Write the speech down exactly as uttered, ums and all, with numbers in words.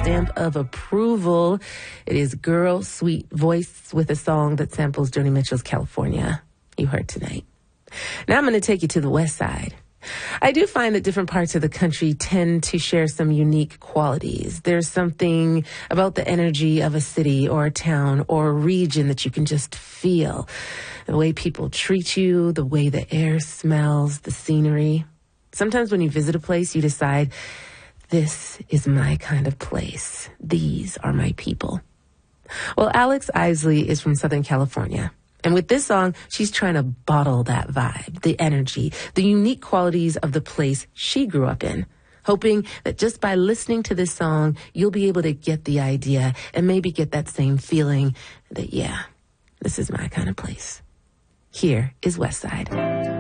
stamp of approval. It is Girl Sweet Voice with a song that samples Joni Mitchell's California. You heard tonight. Now I'm going to take you to the West Side. I do find that different parts of the country tend to share some unique qualities. There's something about the energy of a city or a town or a region that you can just feel. The way people treat you, the way the air smells, the scenery. Sometimes when you visit a place, you decide, this is my kind of place. These are my people. Well, Alex Isley is from Southern California. And with this song, she's trying to bottle that vibe, the energy, the unique qualities of the place she grew up in, hoping that just by listening to this song, you'll be able to get the idea and maybe get that same feeling that, yeah, this is my kind of place. Here is West Side.